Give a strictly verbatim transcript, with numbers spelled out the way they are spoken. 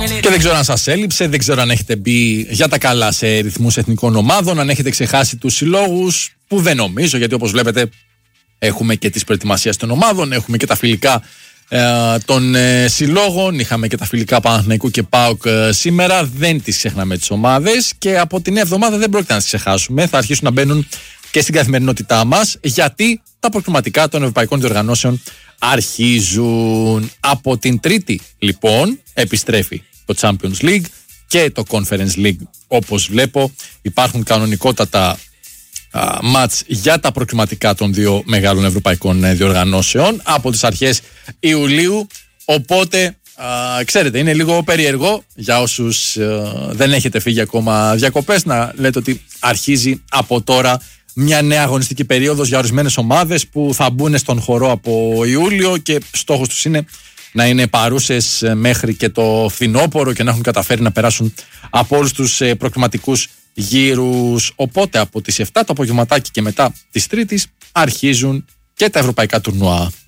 Και δεν ξέρω αν σας έλειψε, δεν ξέρω αν έχετε μπει για τα καλά σε ρυθμούς εθνικών ομάδων, αν έχετε ξεχάσει τους συλλόγους, που δεν νομίζω, γιατί όπως βλέπετε έχουμε και τις προετοιμασίες των ομάδων, έχουμε και τα φιλικά ε, των ε, συλλόγων, είχαμε και τα φιλικά Παναθηναϊκού και ΠΑΟΚ ε, σήμερα, δεν τις ξεχνάμε τις ομάδες και από την εβδομάδα δεν πρόκειται να τις ξεχάσουμε, θα αρχίσουν να μπαίνουν και στην καθημερινότητά μας, γιατί τα προκριματικά των ευρωπαϊκών διοργανώσεων αρχίζουν. Από την Τρίτη λοιπόν επιστρέφει το Champions League και το Conference League, όπως βλέπω υπάρχουν κανονικότατα α, μάτς για τα προκριματικά των δύο μεγάλων ευρωπαϊκών ε, διοργανώσεων από τις αρχές Ιουλίου, οπότε α, ξέρετε είναι λίγο περίεργο για όσους α, δεν έχετε φύγει ακόμα διακοπές να λέτε ότι αρχίζει από τώρα μια νέα αγωνιστική περίοδος για ορισμένες ομάδες που θα μπουν στον χορό από Ιούλιο και στόχος τους είναι να είναι παρούσες μέχρι και το φθινόπωρο και να έχουν καταφέρει να περάσουν από όλους τους προκριματικούς γύρους. Οπότε από τις εφτά το απογευματάκι και μετά τις Τρίτης αρχίζουν και τα ευρωπαϊκά τουρνουά.